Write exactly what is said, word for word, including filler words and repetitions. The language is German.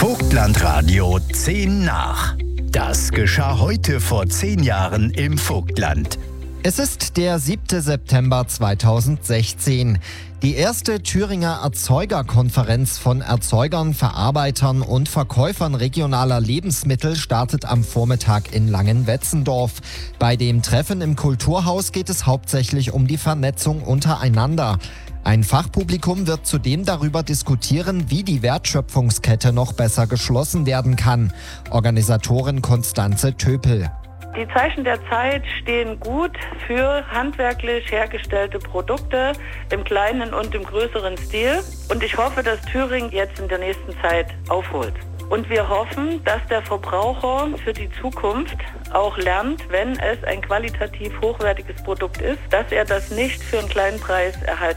Vogtlandradio zehn nach. Das geschah heute vor zehn Jahren im Vogtland. Es ist der siebte September zweitausendsechzehn. Die erste Thüringer Erzeugerkonferenz von Erzeugern, Verarbeitern und Verkäufern regionaler Lebensmittel startet am Vormittag in Langenwetzendorf. Bei dem Treffen im Kulturhaus geht es hauptsächlich um die Vernetzung untereinander. Ein Fachpublikum wird zudem darüber diskutieren, wie die Wertschöpfungskette noch besser geschlossen werden kann. Organisatorin Konstanze Töpel. Die Zeichen der Zeit stehen gut für handwerklich hergestellte Produkte im kleinen und im größeren Stil. Und ich hoffe, dass Thüringen jetzt in der nächsten Zeit aufholt. Und wir hoffen, dass der Verbraucher für die Zukunft auch lernt, wenn es ein qualitativ hochwertiges Produkt ist, dass er das nicht für einen kleinen Preis erhalten